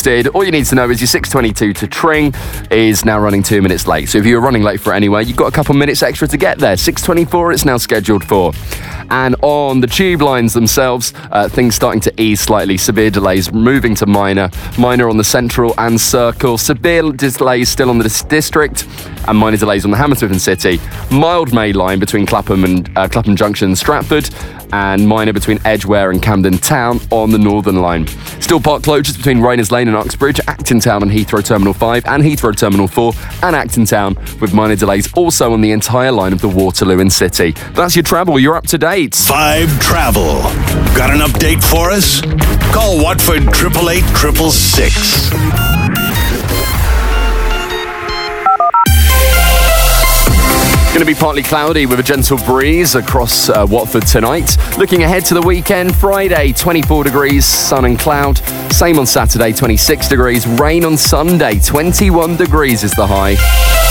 exhausted, all you need to know is your 6:22 to Tring is now running 2 minutes late. So if you're running late for anywhere, you've got a couple minutes extra to get there. 6:24 it's now scheduled for. And on the tube lines themselves, things starting to ease slightly. Severe delays moving to minor. Minor on the Central and Circle. Severe delays still on the District. And minor delays on the Hammersmith and City. Mild main line between Clapham Junction and Stratford. And minor between Edgware and Camden Town on the Northern Line. Still park closures between Rayners Lane and Uxbridge, Acton Town and Heathrow Terminal 5 and Heathrow Terminal 4 and Acton Town, with minor delays also on the entire line of the Waterloo and City. That's your travel. You're up to date. Vibe Travel. Got an update for us? Call Watford 888 666. Going to be partly cloudy with a gentle breeze across Watford tonight. Looking ahead to the weekend, Friday 24 degrees, sun and cloud. Same on Saturday, 26 degrees. Rain on Sunday, 21 degrees is the high.